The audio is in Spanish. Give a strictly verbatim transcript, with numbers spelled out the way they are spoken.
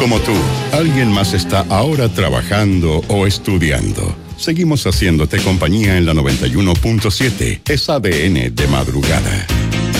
Como tú, alguien más está ahora trabajando o estudiando. Seguimos haciéndote compañía en la noventa y uno punto siete. Es A D N de madrugada.